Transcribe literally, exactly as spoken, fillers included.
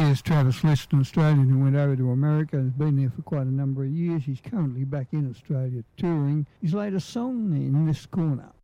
Here's Travis List, an Australian who went over to America and has been there for quite a number of years. He's currently back in Australia touring his latest song in this corner.